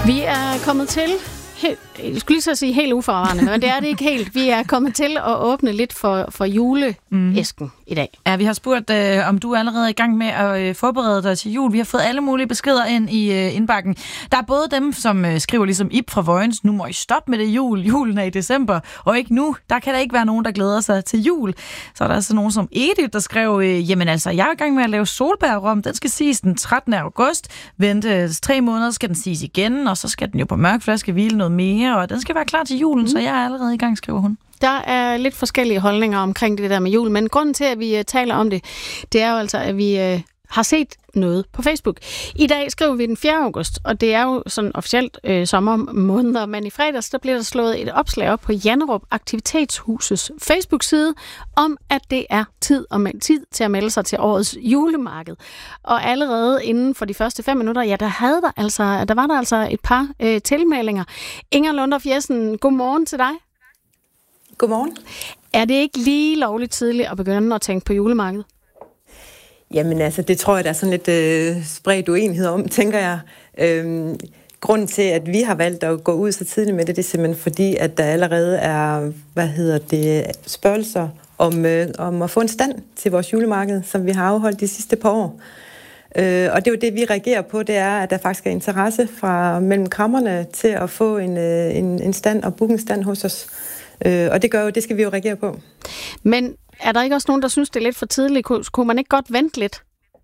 Vi er kommet til, jeg skulle lige så sige helt uforvarende, men det er det ikke helt. Vi er kommet til at åbne lidt for juleæsken i dag. Ja, vi har spurgt, om du er allerede i gang med at forberede dig til jul. Vi har fået alle mulige beskeder ind i indbakken. Der er både dem, som skriver ligesom Ib fra Vojens, nu må I stoppe med det jul. Julen er i december, og ikke nu. Der kan der ikke være nogen, der glæder sig til jul. Så er der altså nogen som Edith, der skrev, jamen altså, jeg er i gang med at lave solbærrom. Den skal siges den 13. august. Vente 3 måneder, skal den siges igen, og så skal den jo på mørk flaske hvile noget mere, og den skal være klar til julen, så jeg er allerede i gang, skriver hun. Der er lidt forskellige holdninger omkring det der med jul, men grunden til, at vi taler om det, det er jo altså, at vi har set noget på Facebook. I dag skriver vi den 4. august, og det er jo sådan officielt sommermåneder, men i fredags, der bliver der slået et opslag op på Janderup Aktivitetshusets Facebook-side, om at det er tid til at melde sig til årets julemarked. Og allerede inden for de første 5 minutter, ja, der var der altså et par tilmeldinger. Inger Lundorf Jessen, godmorgen til dig. Godmorgen. Er det ikke lige lovligt tidligt at begynde at tænke på julemarkedet? Jamen altså, det tror jeg, der er sådan lidt spredt uenighed om, tænker jeg. Grunden til, at vi har valgt at gå ud så tidligt med det, det er simpelthen fordi, at der allerede er, spørgelser om at få en stand til vores julemarked, som vi har afholdt de sidste par år. Og det er jo det, vi reagerer på, det er, at der faktisk er interesse fra mellem krammerne til at få en stand og booke en stand hos os. Og det skal vi jo reagere på. Men er der ikke også nogen, der synes, det er lidt for tidligt? Kunne man ikke godt vente lidt?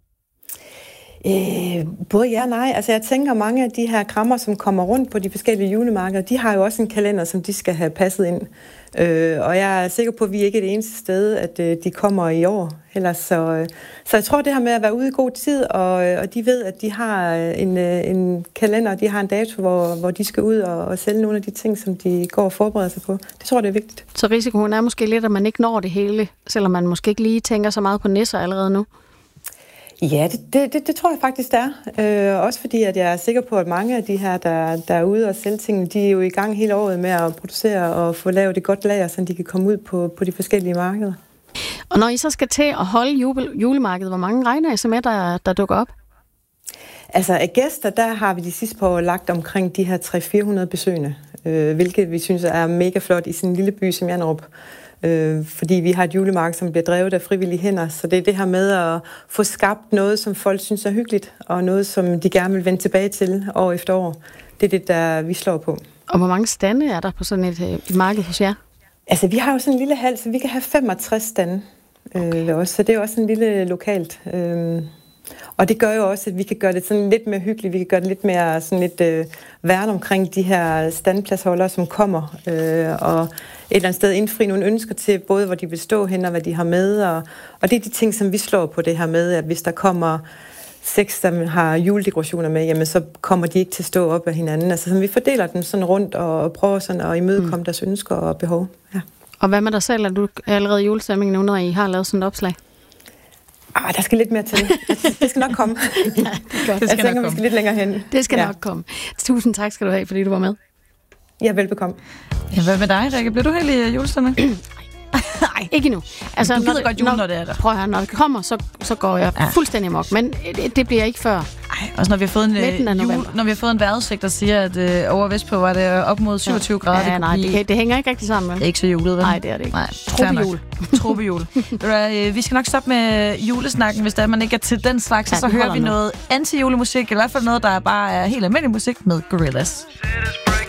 Både ja og nej. Altså jeg tænker, mange af de her krammer, som kommer rundt på de forskellige julemarkeder, de har jo også en kalender, som de skal have passet ind. Og jeg er sikker på, at vi ikke er det eneste sted, at de kommer i år. Ellers så jeg tror, det her med at være ude i god tid, og de ved, at de har en kalender, de har en dato, hvor de skal ud og sælge nogle af de ting, som de går og forbereder sig på. Det tror jeg, det er vigtigt. Så risikoen er måske lidt, at man ikke når det hele, selvom man måske ikke lige tænker så meget på nisser allerede nu? Ja, det tror jeg faktisk, det er. Også fordi, at jeg er sikker på, at mange af de her, der er ude og sælge tingene, de er jo i gang hele året med at producere og få lavet et godt lager, så de kan komme ud på de forskellige markeder. Og når I så skal til at holde julemarkedet, hvor mange regner I så med, der dukker op? Altså af gæster, der har vi de sidste par år lagt omkring de her 300-400 besøgende, hvilket vi synes er mega flot i sådan en lille by som Janderup. Fordi vi har et julemarked, som bliver drevet af frivillige hænder, så det er det her med at få skabt noget, som folk synes er hyggeligt, og noget, som de gerne vil vende tilbage til år efter år. Det er det, der vi slår på. Og hvor mange stande er der på sådan et marked hos jer? Altså, vi har jo sådan en lille hal, så vi kan have 65 stande ved os, så det er også en lille lokalt. Og det gør jo også, at vi kan gøre det sådan lidt mere hyggeligt, vi kan gøre det lidt mere sådan lidt værne omkring de her standpladsholdere, som kommer, og et eller andet sted indfri nogle ønsker til både, hvor de vil stå hen og hvad de har med, og det er de ting, som vi slår på det her med, at hvis der kommer 6, der har juledekorationer med, jamen så kommer de ikke til at stå op af hinanden. Altså så vi fordeler dem sådan rundt og prøver sådan at imødekomme deres ønsker og behov. Ja. Og hvad med dig selv? Er du allerede i julestemningen nu, når I har lavet sådan et opslag? Der skal lidt mere til. Det skal nok komme. Ja, det jeg tænker, vi skal lidt længere hen. Det skal nok komme. Tusind tak skal du have, fordi du var med. Ja, velbekomme. Ja, hvad med dig, Rikke? Bliver du helt i julestemning? Nej, ikke endnu. Altså, du gider godt jule, når det er der. Prøv at høre, når det kommer, så går jeg fuldstændig amok. Men det bliver ikke før. Også når vi har fået når vi har fået en vejrudsigt, der siger, at over vestpå var det op mod 27 grader. Ja, nej, det hænger ikke rigtig sammen. Det er ikke så julet, vel? Nej, det er det ikke. Trobejul. Trobejul. Vi skal nok stoppe med julesnakken, hvis man ikke er til den slags, så hører vi noget anti-julemusik, i hvert fald noget, der bare er helt almindelig musik med Gorillaz.